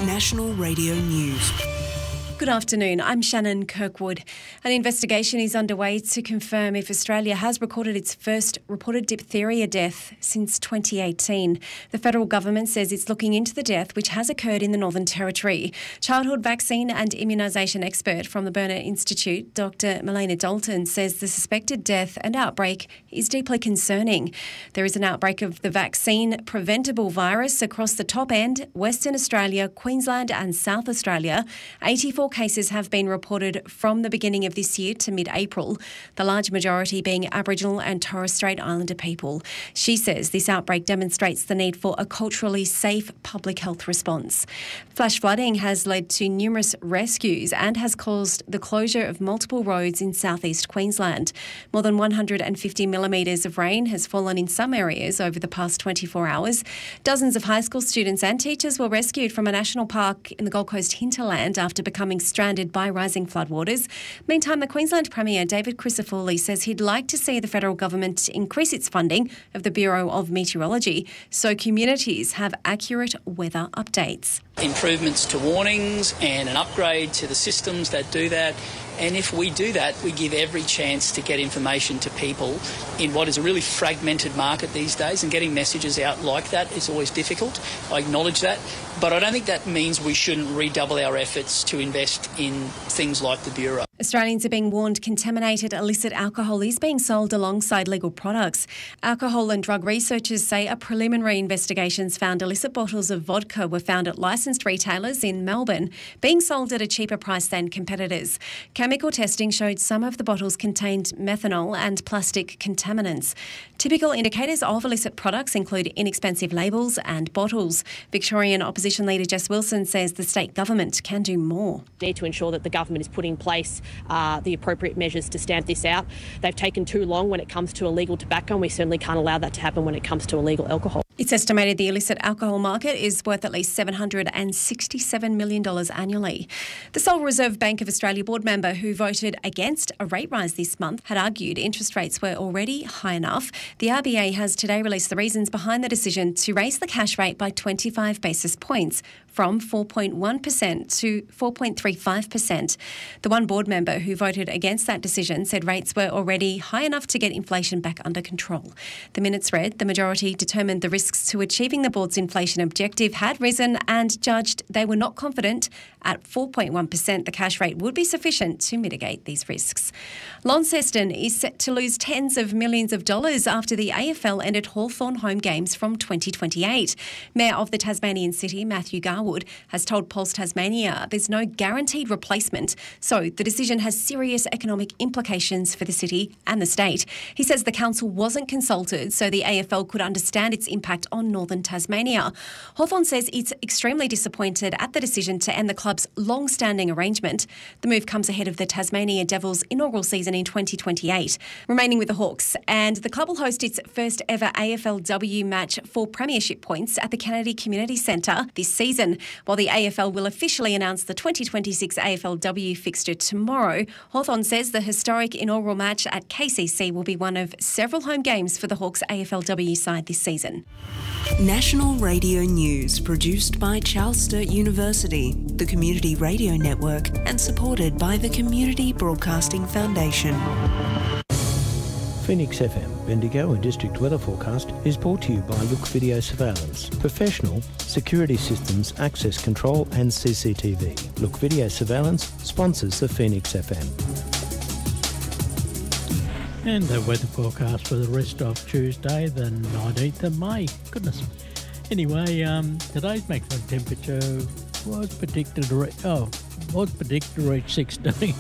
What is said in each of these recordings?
National Radio News. Good afternoon, I'm Shannon Kirkwood. An investigation is underway to confirm if Australia has recorded its first reported diphtheria death since 2018. The federal government says it's looking into the death which has occurred in the Northern Territory. Childhood vaccine and immunisation expert from the Burnet Institute, Dr Melina Dalton, says the suspected death and outbreak is deeply concerning. There is an outbreak of the vaccine-preventable virus across the top end, Western Australia, Queensland and South Australia. 84 cases have been reported from the beginning of this year to mid-April, the large majority being Aboriginal and Torres Strait Islander people. She says this outbreak demonstrates the need for a culturally safe public health response. Flash flooding has led to numerous rescues and has caused the closure of multiple roads in southeast Queensland. More than 150 millimetres of rain has fallen in some areas over the past 24 hours. Dozens of high school students and teachers were rescued from a national park in the Gold Coast hinterland after becoming stranded by rising floodwaters. Meantime, the Queensland Premier, David Crisafulli, says he'd like to see the federal government increase its funding of the Bureau of Meteorology so communities have accurate weather updates. Improvements to warnings and an upgrade to the systems that do that. And if we do that, we give every chance to get information to people in what is a really fragmented market these days, and getting messages out like that is always difficult. I acknowledge that. But I don't think that means we shouldn't redouble our efforts to invest in things like the Bureau. Australians are being warned contaminated illicit alcohol is being sold alongside legal products. Alcohol and drug researchers say a preliminary investigations found illicit bottles of vodka were found at licensed retailers in Melbourne, being sold at a cheaper price than competitors. Chemical testing showed some of the bottles contained methanol and plastic contaminants. Typical indicators of illicit products include inexpensive labels and bottles. Victorian Opposition Leader Jess Wilson says the state government can do more. We need to ensure that the government is putting in place the appropriate measures to stamp this out. They've taken too long when it comes to illegal tobacco, and we certainly can't allow that to happen when it comes to illegal alcohol. It's estimated the illicit alcohol market is worth at least $767 million annually. The sole Reserve Bank of Australia board member who voted against a rate rise this month had argued interest rates were already high enough. The RBA has today released the reasons behind the decision to raise the cash rate by 25 basis points from 4.1% to 4.35%. The one board member who voted against that decision said rates were already high enough to get inflation back under control. The minutes read, the majority determined the risks to achieving the board's inflation objective had risen and judged they were not confident at 4.1% the cash rate would be sufficient to mitigate these risks. Launceston is set to lose tens of millions of dollars after the AFL ended Hawthorn home games from 2028. Mayor of the Tasmanian City, Matthew Garwood, has told Pulse Tasmania there's no guaranteed replacement, so the decision has serious economic implications for the city and the state. He says the council wasn't consulted so the AFL could understand its impact on northern Tasmania. Hawthorn says it's extremely disappointed at the decision to end the club's long-standing arrangement. The move comes ahead of the Tasmania Devils' inaugural season in 2028. Remaining with the Hawks, and the club will host its first ever AFLW match for premiership points at the Kennedy Community Centre this season. While the AFL will officially announce the 2026 AFLW fixture tomorrow, Hawthorn says the historic inaugural match at KCC will be one of several home games for the Hawks AFLW side this season. National Radio News produced by Charles Sturt University, the Community Radio Network, and supported by the Community Broadcasting Foundation. Phoenix FM, Bendigo and District Weather Forecast is brought to you by Look Video Surveillance. Professional security systems, access control and CCTV. Look Video Surveillance sponsors the Phoenix FM. And the weather forecast for the rest of Tuesday, the 19th of May. Goodness. Anyway, today's maximum temperature was predicted to reach 16.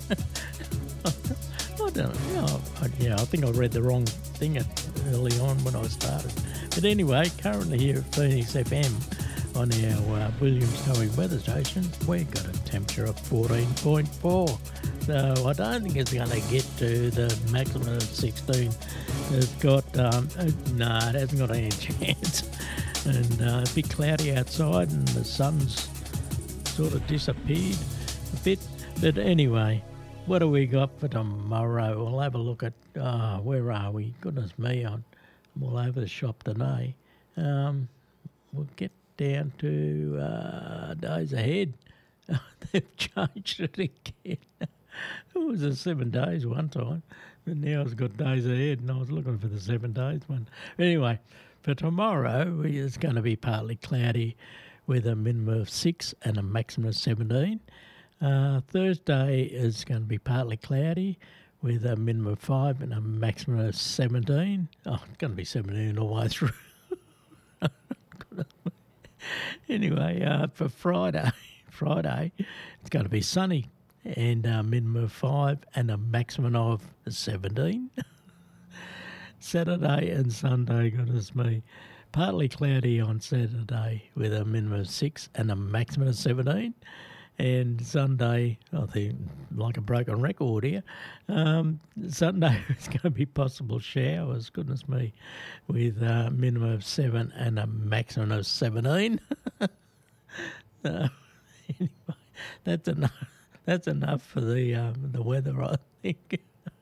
I don't know. I think I read the wrong thing early on when I started. But anyway, currently here at Phoenix FM on our Williams Towing Weather Station, we've got a temperature of 14.4. So I don't think it's going to get to the maximum of 16. It's got, it hasn't got any chance. And a bit cloudy outside and the sun's sort of disappeared a bit. But anyway, what do we got for tomorrow? We'll have a look at, where are we? Goodness me, I'm all over the shop today. We'll get down to days ahead. They've changed it again. It was a 7 days one time, but now it's got days ahead, and I was looking for the 7 days one. Anyway, for tomorrow, it's going to be partly cloudy with a minimum of 6 and a maximum of 17. Thursday is going to be partly cloudy with a minimum of 5 and a maximum of 17. Oh, it's going to be 17 all the way through. Anyway, for Friday, it's going to be sunny and a minimum of 5 and a maximum of 17. Saturday and Sunday, goodness me, partly cloudy on Saturday with a minimum of 6 and a maximum of 17. And Sunday, I think, like a broken record here, Sunday is going to be possible showers, goodness me, with a minimum of 7 and a maximum of 17. Anyway, that's enough for the weather, I think.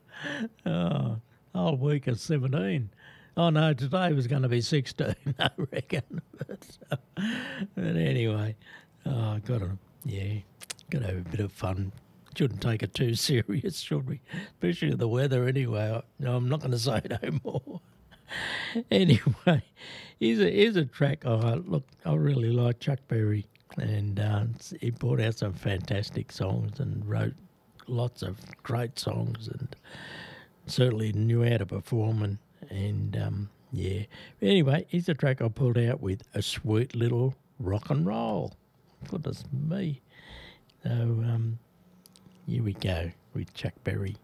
Whole week of 17. Oh no, today was going to be 16, I reckon. But anyway, got to have a bit of fun. Shouldn't take it too serious, should we? Especially the weather anyway. No, I'm not going to say no more. Anyway, here's a track. Look, I really like Chuck Berry, and he brought out some fantastic songs and wrote lots of great songs, and certainly knew how to perform. And anyway, here's a track I pulled out with A Sweet Little Rock and Roll. Goodness me. So here we go with Chuck Berry.